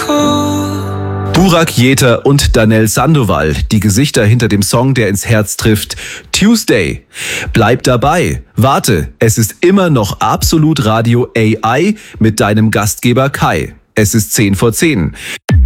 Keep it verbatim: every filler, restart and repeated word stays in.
Burak Jeter und Danell Sandoval, die Gesichter hinter dem Song, der ins Herz trifft. Tuesday. Bleib dabei. Warte, es ist immer noch Absolut Radio A I mit deinem Gastgeber Kai. Es ist zehn vor zehn.